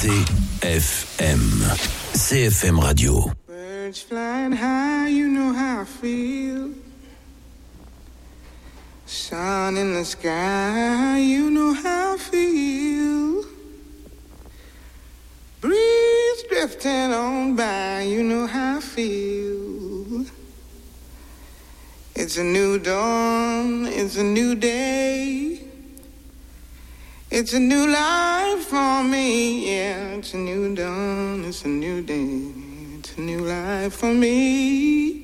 CFM. CFM Radio. Birds flying high, you know how I feel. Sun in the sky, you know how I feel. Breeze drifting on by, you know how I feel. It's a new dawn, it's a new day. It's a new life for me, yeah. It's a new dawn, it's a new day. It's a new life for me.